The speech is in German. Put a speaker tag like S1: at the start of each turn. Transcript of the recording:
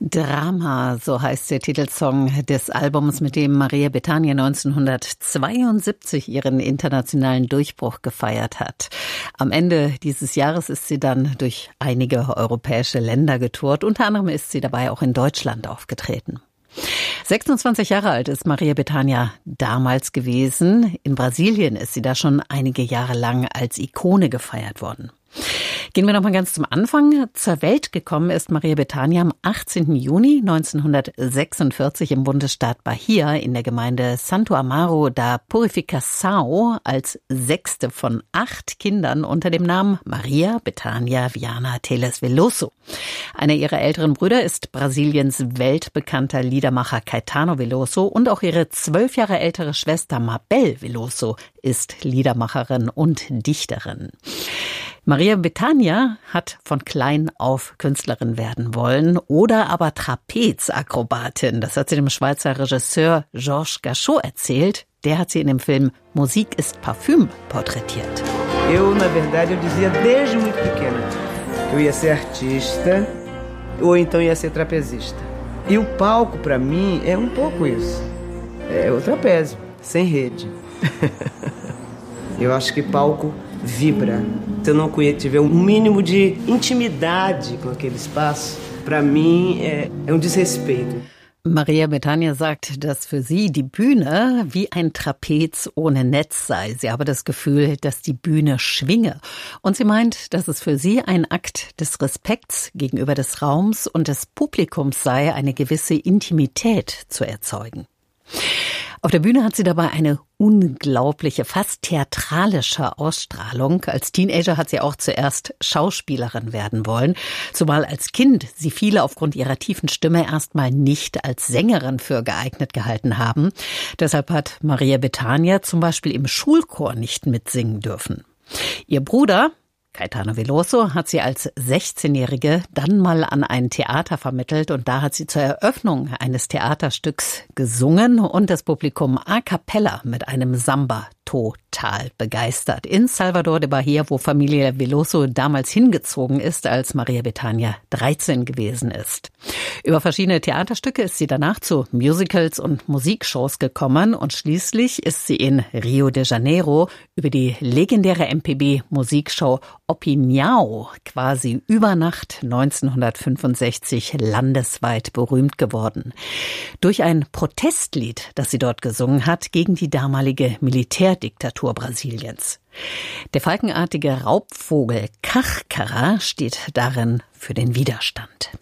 S1: Drama, so heißt der Titelsong des Albums, mit dem Maria Bethania 1972 ihren internationalen Durchbruch gefeiert hat. Am Ende dieses Jahres ist sie dann durch einige europäische Länder getourt. Unter anderem ist sie dabei auch in Deutschland aufgetreten. 26 Jahre alt ist Maria Bethania damals gewesen. In Brasilien ist sie da schon einige Jahre lang als Ikone gefeiert worden. Gehen wir noch mal ganz zum Anfang. Zur Welt gekommen ist Maria Bethania am 18. Juni 1946 im Bundesstaat Bahia in der Gemeinde Santo Amaro da Purificação als 6. von 8 Kindern unter dem Namen Maria Bethania Viana Teles Veloso. Einer ihrer älteren Brüder ist Brasiliens weltbekannter Liedermacher Caetano Veloso und auch ihre 12 Jahre ältere Schwester Mabel Veloso ist Liedermacherin und Dichterin. Maria Bethania hat von klein auf Künstlerin werden wollen oder aber Trapezakrobatin. Das hat sie dem Schweizer Regisseur Georges Gachot erzählt. Der hat sie in dem Film Musik ist Parfüm porträtiert.
S2: Na verdade, eu dizia desde muito pequena que eu ia ser artista ou então ia ser trapezista. E o palco, para mim, é pouco isso. É o trapézio, sem rede. Eu acho que palco vibra. Se eu não tiver mínimo de intimidade com aquele espaço, para mim é desrespeito.
S1: Maria Bethania sagt, dass für sie die Bühne wie ein Trapez ohne Netz sei. Sie habe das Gefühl, dass die Bühne schwinge. Und sie meint, dass es für sie ein Akt des Respekts gegenüber des Raums und des Publikums sei, eine gewisse Intimität zu erzeugen. Auf der Bühne hat sie dabei eine unglaubliche, fast theatralische Ausstrahlung. Als Teenager hat sie auch zuerst Schauspielerin werden wollen, zumal als Kind sie viele aufgrund ihrer tiefen Stimme erstmal nicht als Sängerin für geeignet gehalten haben. Deshalb hat Maria Bethania zum Beispiel im Schulchor nicht mitsingen dürfen. Ihr Bruder Caetano Veloso hat sie als 16-Jährige dann mal an ein Theater vermittelt und da hat sie zur Eröffnung eines Theaterstücks gesungen und das Publikum a cappella mit einem Samba total begeistert. In Salvador de Bahia, wo Familie Veloso damals hingezogen ist, als Maria Bethania 13 gewesen ist. Über verschiedene Theaterstücke ist sie danach zu Musicals und Musikshows gekommen und schließlich ist sie in Rio de Janeiro über die legendäre MPB-Musikshow Opinião quasi über Nacht 1965 landesweit berühmt geworden. Durch ein Protestlied, das sie dort gesungen hat, gegen die damalige Militärdiktatur Brasiliens. Der falkenartige Raubvogel Cachcara steht darin für den Widerstand.